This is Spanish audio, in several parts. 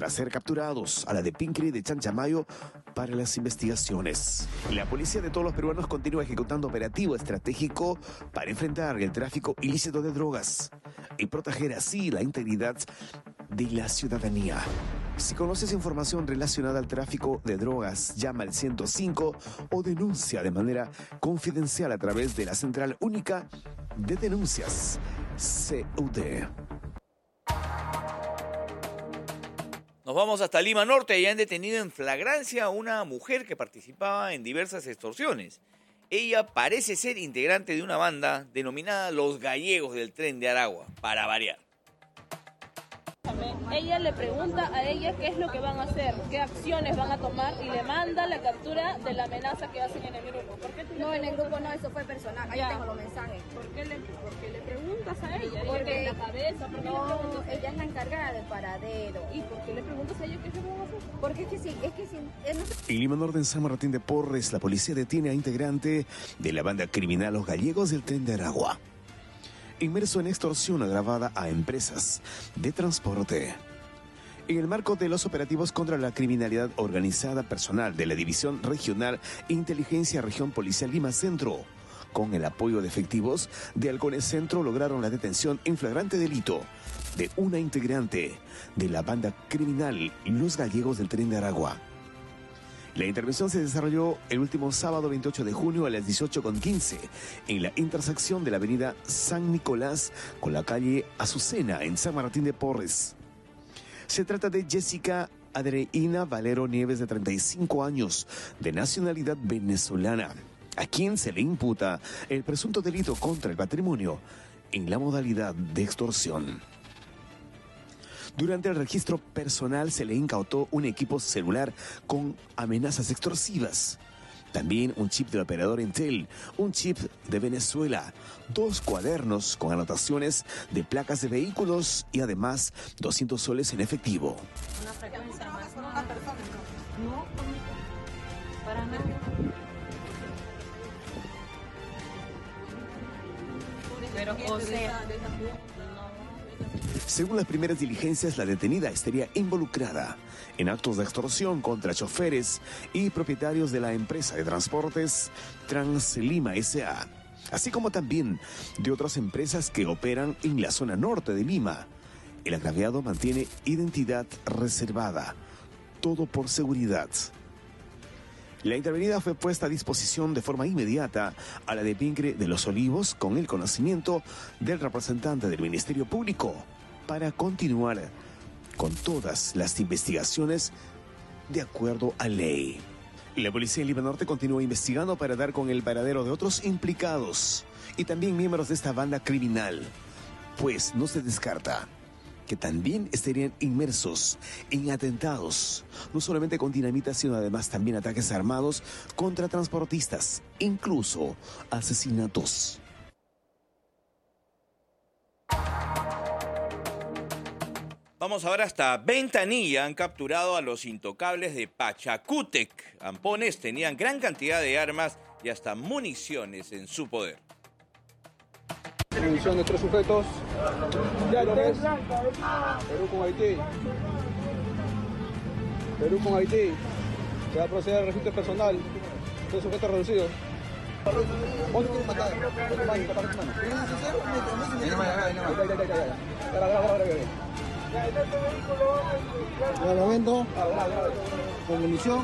tras ser capturados a la de Pincri de Chanchamayo para las investigaciones. La policía de todos los peruanos continúa ejecutando operativo estratégico para enfrentar el tráfico ilícito de drogas y proteger así la integridad de la ciudadanía. Si conoces información relacionada al tráfico de drogas, llama al 105 o denuncia de manera confidencial a través de la Central Única de Denuncias, CUD. Nos vamos hasta Lima Norte y han detenido en flagrancia a una mujer que participaba en diversas extorsiones. Ella parece ser integrante de una banda denominada Los Gallegos del Tren de Aragua, para variar. Ella le pregunta a ella qué es lo que van a hacer, qué acciones van a tomar y le manda la captura de la amenaza que hacen en el grupo. ¿Por qué no, en el grupo no, eso fue personal. Ahí tengo los mensajes. ¿Por qué le preguntas a ella? Porque en la cabeza, ¿por qué no, le preguntas? Ella es la encargada del paradero. ¿Y por qué le preguntas a ella qué es lo que van a hacer? Porque es que sí. En Lima Norte, en San Martín de Porres, la policía detiene a integrante de la banda criminal Los Gallegos del Tren de Aragua, inmerso en extorsión agravada a empresas de transporte. En el marco de los operativos contra la criminalidad organizada, personal de la División Regional Inteligencia Región Policial Lima Centro, con el apoyo de efectivos de Halcones Centro, lograron la detención en flagrante delito de una integrante de la banda criminal Los Gallegos del Tren de Aragua. La intervención se desarrolló el último sábado 28 de junio a las 18:15 en la intersección de la avenida San Nicolás con la calle Azucena en San Martín de Porres. Se trata de Jessica Adreina Valero Nieves, de 35 años, de nacionalidad venezolana, a quien se le imputa el presunto delito contra el patrimonio en la modalidad de extorsión. Durante el registro personal se le incautó un equipo celular con amenazas extorsivas. También un chip del operador Entel, un chip de Venezuela, 2 cuadernos con anotaciones de placas de vehículos y además 200 soles en efectivo. Una frecuencia más, no una persona, no, para nada. Pero, o sea, según las primeras diligencias, la detenida estaría involucrada en actos de extorsión contra choferes y propietarios de la empresa de transportes Translima S.A., así como también de otras empresas que operan en la zona norte de Lima. El agraviado mantiene identidad reservada, todo por seguridad. La intervenida fue puesta a disposición de forma inmediata a la de Pincri de los Olivos con el conocimiento del representante del Ministerio Público para continuar con todas las investigaciones de acuerdo a ley. La policía en Lima Norte continúa investigando para dar con el paradero de otros implicados y también miembros de esta banda criminal, pues no se descarta que también estarían inmersos en atentados, no solamente con dinamita, sino además también ataques armados contra transportistas, incluso asesinatos. Vamos ahora hasta Ventanilla. Han capturado a los intocables de Pachacútec. Ampones tenían gran cantidad de armas y hasta municiones en su poder. División de 3 sujetos. Diálogos. Perú con Haití. Perú con Haití. Se va a proceder al registro personal. 3 sujetos reducidos. ¿Dónde quieren matar? Grabamiento con munición.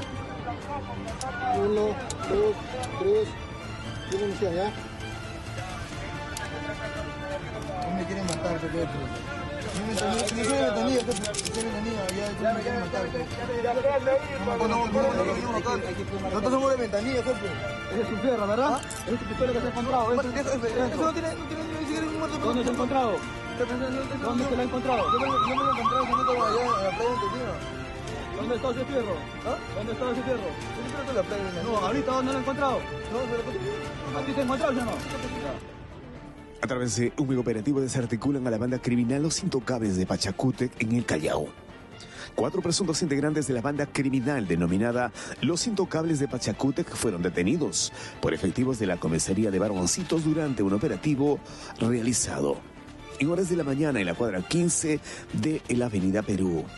1, 2, 3. ¿Qué munición ya? Me quieren matar, ¿qué es? Yo soy detenido, ya me quieren matar. Nosotros somos de Ventanilla, jefe. Ese es su fierro, ¿verdad? Ese es tu pistola que se ha encontrado. Eso no tiene ni siquiera un muerto. ¿Dónde se ha encontrado? ¿Dónde se lo ha encontrado? Yo me lo he encontrado allá en la playa de Ventanilla. ¿Dónde está ese fierro? ¿Dónde está ese fierro? No, ahorita ¿dónde lo he encontrado? ¿A ti te he encontrado o no? A través de un operativo desarticulan a la banda criminal Los Intocables de Pachacútec en el Callao. 4 presuntos integrantes de la banda criminal denominada Los Intocables de Pachacútec fueron detenidos por efectivos de la comisaría de Barboncitos durante un operativo realizado en horas de la mañana en la cuadra 15 de la Avenida Perú.